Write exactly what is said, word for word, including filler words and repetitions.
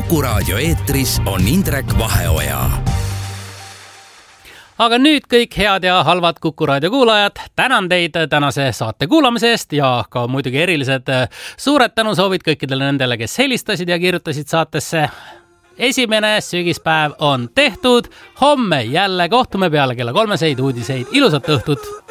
Kuku Raadio eetris on Indrek Vaheoja. Aga nüüd kõik head ja halvad Kuku Raadio kuulajad, tänan teid tänase saate kuulamise eest ja ka muidugi erilised suured tänusoovid kõikidele nendele, kes helistasid ja kirjutasid saatesse. Esimene sügispäev on tehtud, homme jälle kohtume peale kella kolmeseid uudiseid, ilusat õhtut!